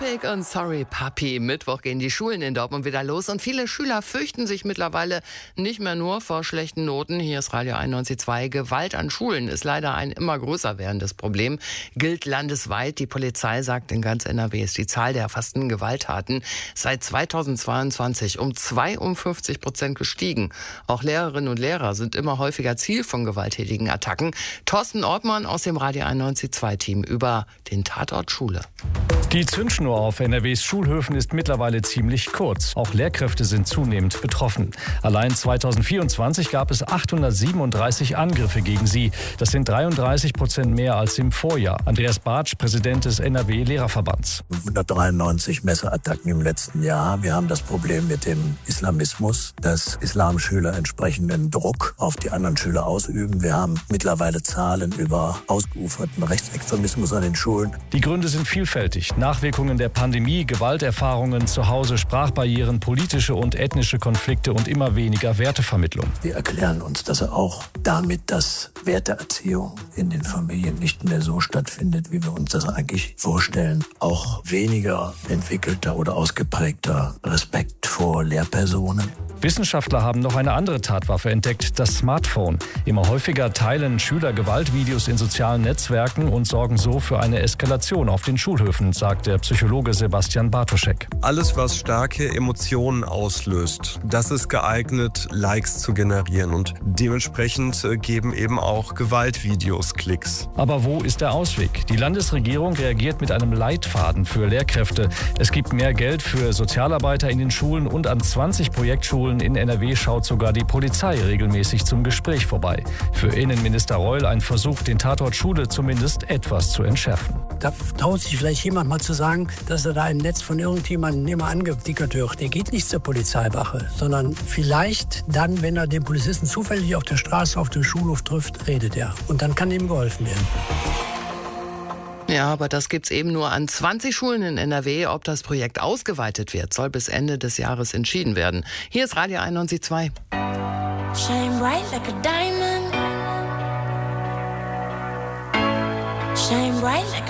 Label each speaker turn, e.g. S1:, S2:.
S1: Topic und Sorry Papi. Mittwoch gehen die Schulen in Dortmund wieder los und viele Schüler fürchten sich mittlerweile nicht mehr nur vor schlechten Noten. Hier ist Radio 91.2. Gewalt an Schulen ist leider ein immer größer werdendes Problem. Gilt landesweit. Die Polizei sagt, in ganz NRW ist die Zahl der erfassten Gewalttaten seit 2022 um 52% gestiegen. Auch Lehrerinnen und Lehrer sind immer häufiger Ziel von gewalttätigen Attacken. Thorsten Ortmann aus dem Radio 91.2-Team über den Tatort Schule.
S2: Die Zündschnur auf NRWs Schulhöfen ist mittlerweile ziemlich kurz. Auch Lehrkräfte sind zunehmend betroffen. Allein 2024 gab es 837 Angriffe gegen sie. Das sind 33% mehr als im Vorjahr. Andreas Bartsch, Präsident des NRW-Lehrerverbands.
S3: 193 Messerattacken im letzten Jahr. Wir haben das Problem mit dem Islamismus, dass Islamschüler entsprechenden Druck auf die anderen Schüler ausüben. Wir haben mittlerweile Zahlen über ausgeuferten Rechtsextremismus an den Schulen.
S2: Die Gründe sind vielfältig. Nachwirkungen der Pandemie, Gewalterfahrungen zu Hause, Sprachbarrieren, politische und ethnische Konflikte und immer weniger Wertevermittlung.
S3: Wir erklären uns, dass auch damit, dass Werteerziehung in den Familien nicht mehr so stattfindet, wie wir uns das eigentlich vorstellen. Auch weniger entwickelter oder ausgeprägter Respekt vor Lehrpersonen.
S2: Wissenschaftler haben noch eine andere Tatwaffe entdeckt, das Smartphone. Immer häufiger teilen Schüler Gewaltvideos in sozialen Netzwerken und sorgen so für eine Eskalation auf den Schulhöfen, sagt der Psychologe Sebastian Bartoschek.
S4: Alles, was starke Emotionen auslöst, das ist geeignet, Likes zu generieren. Und dementsprechend geben eben auch Gewaltvideos Klicks.
S2: Aber wo ist der Ausweg? Die Landesregierung reagiert mit einem Leitfaden für Lehrkräfte. Es gibt mehr Geld für Sozialarbeiter in den Schulen und an 20 Projektschulen in NRW schaut sogar die Polizei regelmäßig zum Gespräch vorbei. Für Innenminister Reul ein Versuch, den Tatort Schule zumindest etwas zu entschärfen.
S5: Da traut sich vielleicht jemand mal zu sagen, dass er da im Netz von irgendjemandem immer angedickert wird. Der geht nicht zur Polizeiwache, sondern vielleicht dann, wenn er den Polizisten zufällig auf der Straße, auf dem Schulhof trifft, redet er. Und dann kann ihm geholfen werden.
S1: Ja, aber das gibt's eben nur an 20 Schulen in NRW. Ob das Projekt ausgeweitet wird, soll bis Ende des Jahres entschieden werden. Hier ist Radio 91.2.
S6: Shine bright like a diamond. Shine bright like